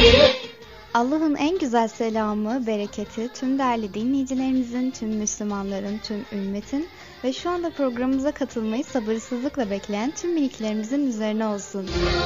Allah'ın en güzel selamı, bereketi tüm değerli dinleyicilerimizin, tüm Müslümanların, tüm ümmetin ve şu anda programımıza katılmayı sabırsızlıkla bekleyen tüm miniklerimizin üzerine olsun.